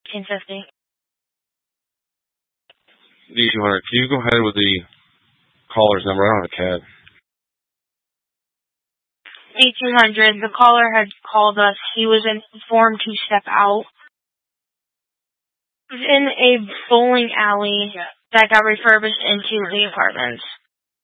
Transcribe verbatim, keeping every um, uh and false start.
eighteen fifty. D two hundred, can you go ahead with the caller's number? I don't have a cab. eighteen hundred, the caller had called us. He was informed to step out. He was in a bowling alley that got refurbished into the apartments.